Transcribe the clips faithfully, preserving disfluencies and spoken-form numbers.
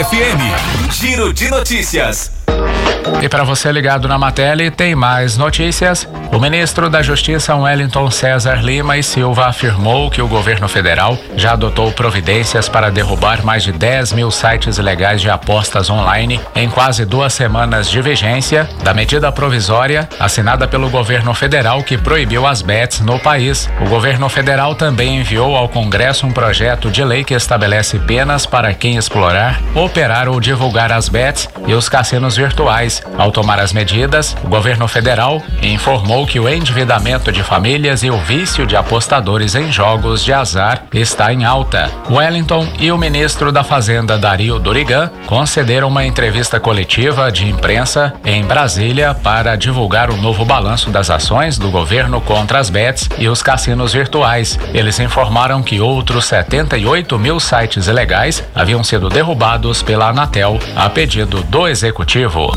F M, Giro de Notícias. E para você ligado na Matele, tem mais notícias. O ministro da Justiça, Wellington César Lima e Silva, afirmou que o governo federal já adotou providências para derrubar mais de dez mil sites ilegais de apostas online em quase duas semanas de vigência da medida provisória assinada pelo governo federal que proibiu as bets no país. O governo federal também enviou ao Congresso um projeto de lei que estabelece penas para quem explorar, operar ou divulgar as bets e os cassinos virtuais. Ao tomar as medidas, o governo federal informou que o endividamento de famílias e o vício de apostadores em jogos de azar está em alta. Wellington e o ministro da Fazenda, Dario Durigan, concederam uma entrevista coletiva de imprensa em Brasília para divulgar o novo balanço das ações do governo contra as bets e os cassinos virtuais. Eles informaram que outros setenta e oito mil sites ilegais haviam sido derrubados pela Anatel a pedido do executivo.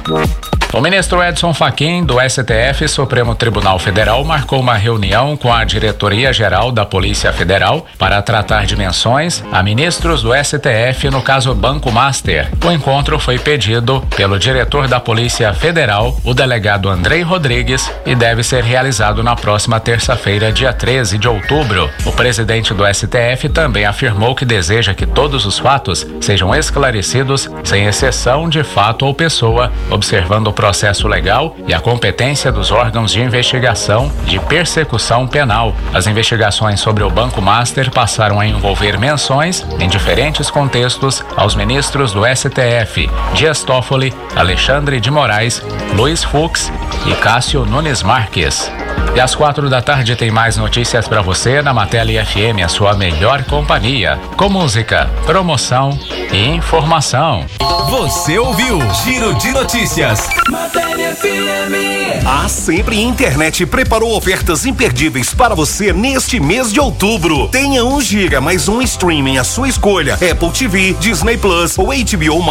O ministro Edson Fachin, do S T F, Supremo Tribunal Federal, marcou uma reunião com a Diretoria-Geral da Polícia Federal para tratar de menções a ministros do S T F no caso Banco Master. O encontro foi pedido pelo diretor da Polícia Federal, o delegado Andrei Rodrigues, e deve ser realizado na próxima terça-feira, dia treze de outubro. O presidente do S T F também afirmou que deseja que todos os fatos sejam esclarecidos, sem exceção de fato ou pessoa, observando o processo legal e a competência dos órgãos de investigação de persecução penal. As investigações sobre o Banco Master passaram a envolver menções em diferentes contextos aos ministros do S T F, Dias Toffoli, Alexandre de Moraes, Luiz Fux e Cássio Nunes Marques. E às quatro da tarde tem mais notícias para você na Matele F M, a sua melhor companhia, com música, promoção e informação. Você ouviu Giro de Notícias. Matele F M. A Sempre Internet preparou ofertas imperdíveis para você neste mês de outubro. Tenha um giga mais um streaming à sua escolha: Apple T V, Disney Plus ou H B O